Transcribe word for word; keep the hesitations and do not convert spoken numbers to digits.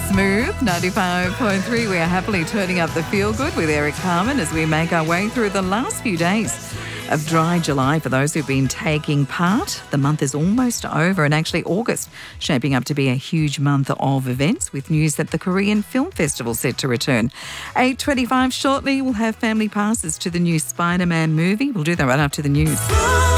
Smooth ninety-five point three. We are happily turning up the feel good with Eric Carmen as we make our way through the last few days of Dry July. For those who've been taking part, the month is almost over, and actually August shaping up to be a huge month of events, with news that the Korean Film Festival set to return. eight twenty-five shortly, we'll have family passes to the new Spider-Man movie. We'll do that right after the news.